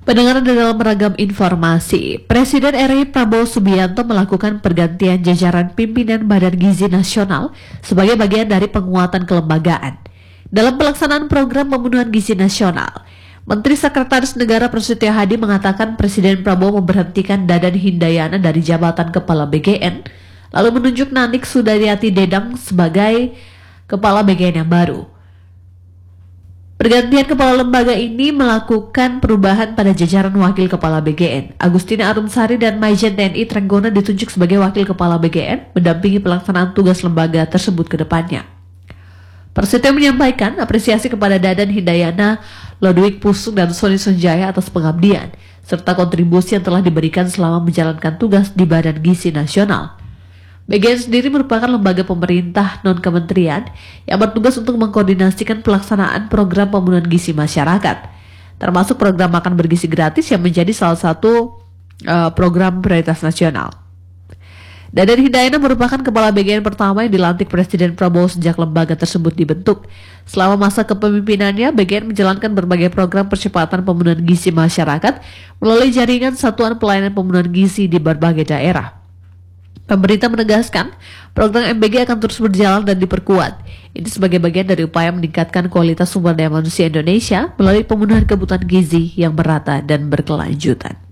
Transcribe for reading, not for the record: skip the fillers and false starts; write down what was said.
Pendengar dalam ragam informasi, Presiden RI Prabowo Subianto melakukan pergantian jajaran pimpinan Badan Gizi Nasional sebagai bagian dari penguatan kelembagaan. Dalam pelaksanaan program pembunuhan gizi nasional, Menteri Sekretaris Negara Prasetyo Hadi mengatakan Presiden Prabowo memberhentikan Dadan Hindayana dari jabatan Kepala BGN, lalu menunjuk Nanik Sudaryati Dedang sebagai Kepala BGN yang baru. Pergantian kepala lembaga ini melakukan perubahan pada jajaran wakil kepala BGN. Agustina Arumsari dan Maijen TNI Trenggono ditunjuk sebagai wakil kepala BGN, mendampingi pelaksanaan tugas lembaga tersebut ke depannya. Prasetyo menyampaikan apresiasi kepada Dadan Hindayana, Lodwig Pusuk, dan Soni Sonjaya atas pengabdian, serta kontribusi yang telah diberikan selama menjalankan tugas di Badan Gizi Nasional. BGN sendiri merupakan lembaga pemerintah non-kementerian yang bertugas untuk mengkoordinasikan pelaksanaan program pembunuhan gizi masyarakat, termasuk program makan bergizi gratis yang menjadi salah satu program prioritas nasional. Dadan Hindayana merupakan kepala BGN pertama yang dilantik Presiden Prabowo sejak lembaga tersebut dibentuk. Selama masa kepemimpinannya, BGN menjalankan berbagai program percepatan pembunuhan gizi masyarakat melalui jaringan satuan pelayanan pembunuhan gizi di berbagai daerah. Pemerintah menegaskan program MBG akan terus berjalan dan diperkuat. Ini sebagai bagian dari upaya meningkatkan kualitas sumber daya manusia Indonesia melalui pemenuhan kebutuhan gizi yang merata dan berkelanjutan.